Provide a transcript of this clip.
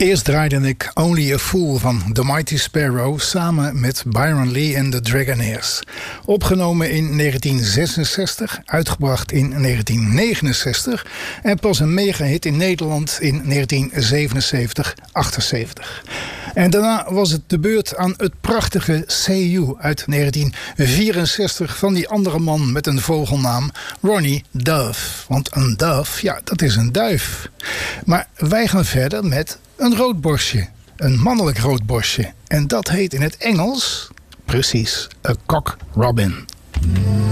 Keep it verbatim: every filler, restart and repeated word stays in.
Eerst draaide ik Only a Fool van The Mighty Sparrow samen met Byron Lee en de Dragonaires. Opgenomen in negentien zesenzestig, uitgebracht in negentien negenenzestig en pas een megahit in Nederland in negentien zevenenzeventig achtenzeventig. En daarna was het de beurt aan het prachtige Say You uit negentien vierenzestig van die andere man met een vogelnaam, Ronnie Dove. Want een dove, ja, dat is een duif. Maar wij gaan verder met een roodborstje. Een mannelijk roodborstje. En dat heet in het Engels, precies, a cock robin.